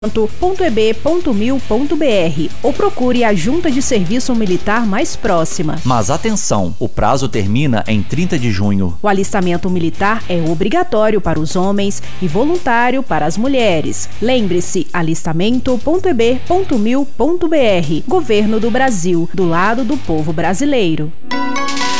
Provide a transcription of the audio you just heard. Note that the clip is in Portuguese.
.eb.mil.br ou procure a Junta de Serviço Militar mais próxima. Mas atenção, o prazo termina em 30 de junho. O alistamento militar é obrigatório para os homens e voluntário para as mulheres. Lembre-se, alistamento.eb.mil.br. Governo do Brasil, do lado do povo brasileiro.